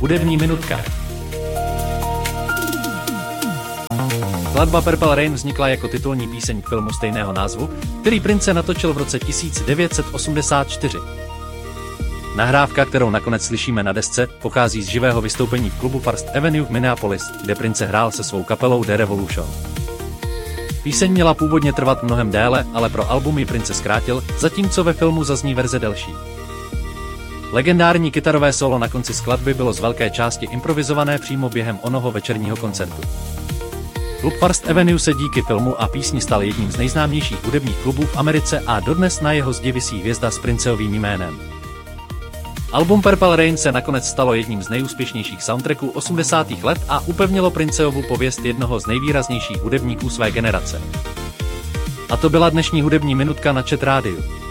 Hudební minutka. Skladba Purple Rain vznikla jako titulní píseň k filmu stejného názvu, který Prince natočil v roce 1984. Nahrávka, kterou nakonec slyšíme na desce, pochází z živého vystoupení v klubu First Avenue v Minneapolis, kde Prince hrál se svou kapelou The Revolution. Píseň měla původně trvat mnohem déle, ale pro album ji Prince zkrátil, zatímco ve filmu zazní verze delší. Legendární kytarové solo na konci skladby bylo z velké části improvizované přímo během onoho večerního koncertu. Klub First Avenue se díky filmu a písni stal jedním z nejznámějších hudebních klubů v Americe a dodnes na jeho zdi visí hvězda s Princeovým jménem. Album Purple Rain se nakonec stalo jedním z nejúspěšnějších soundtracků 80. let a upevnilo Princeovu pověst jednoho z nejvýraznějších hudebníků své generace. A to byla dnešní hudební minutka na Chat rádiu.